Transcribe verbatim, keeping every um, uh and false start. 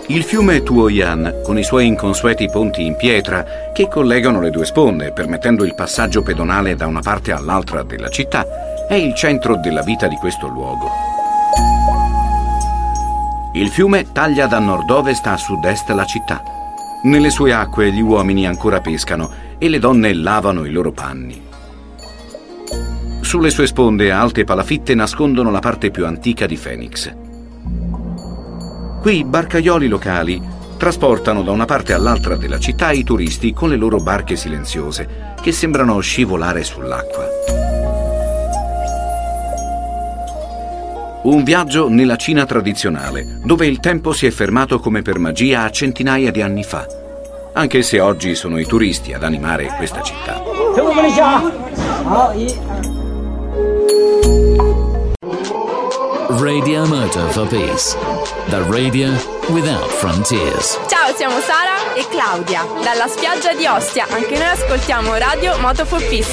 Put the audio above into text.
Il fiume Tuoyan, con i suoi inconsueti ponti in pietra che collegano le due sponde, permettendo il passaggio pedonale da una parte all'altra della città, è il centro della vita di questo luogo. Il fiume taglia da nord-ovest a sud-est la città. Nelle sue acque gli uomini ancora pescano e le donne lavano i loro panni. Sulle sue sponde alte palafitte nascondono la parte più antica di Phoenix. Qui i barcaioli locali trasportano da una parte all'altra della città i turisti con le loro barche silenziose che sembrano scivolare sull'acqua. Un viaggio nella Cina tradizionale, dove il tempo si è fermato come per magia a centinaia di anni fa, anche se oggi sono i turisti ad animare questa città. Radio Moto for Peace, the radio without frontiers. Ciao, siamo Sara e Claudia. Dalla spiaggia di Ostia, anche noi ascoltiamo Radio Moto for Peace.